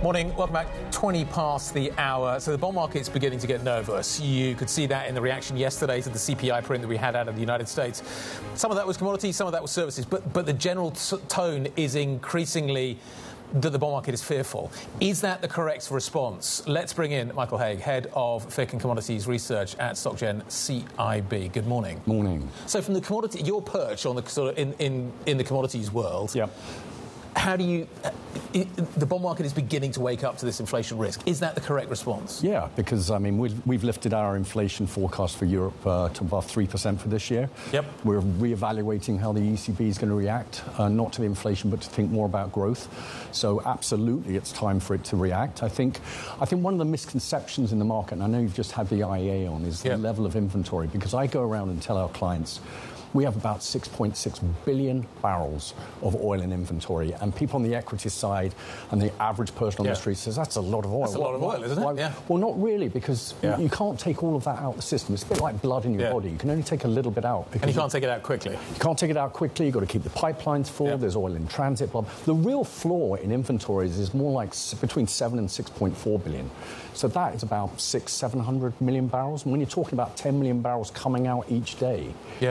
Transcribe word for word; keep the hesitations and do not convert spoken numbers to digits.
Morning, welcome back. twenty past the hour. So the bond market's beginning to get nervous. You could see that in the reaction yesterday to the C P I print that we had out of the United States. Some of that was commodities, some of that was services, but, but the general t- tone is increasingly that the bond market is fearful. Is that the correct response? Let's bring in Michael Haigh, Head of F I C and Commodities Research at SocGen C I B. Good morning. Morning. So from the commodity, your perch on the sort of in, in, in the commodities world, yep. How do you... Uh, it, the bond market is beginning to wake up to this inflation risk. Is that the correct response? Yeah, because, I mean, we've, we've lifted our inflation forecast for Europe uh, to above three percent for this year. Yep. We're re-evaluating how the E C B is going to react, uh, not to the inflation, but to think more about growth. So, absolutely, it's time for it to react. I think, I think one of the misconceptions in the market, and I know you've just had the I E A on, is yep. the level of inventory. Because I go around and tell our clients, we have about six point six billion barrels of oil in inventory. And people on the equity side and the average person on yeah. the street says, that's a lot of oil. That's a lot of oil, isn't it? Why? Yeah. Well, not really, because yeah. you can't take all of that out of the system. It's a bit like blood in your yeah. body. You can only take a little bit out. And you can't take it out quickly. You can't take it out quickly. You've got to keep the pipelines full. Yeah. There's oil in transit. Blah, blah. The real floor in inventories is more like between seven and six point four billion. So that is about six, seven hundred million barrels. And when you're talking about ten million barrels coming out each day, yeah.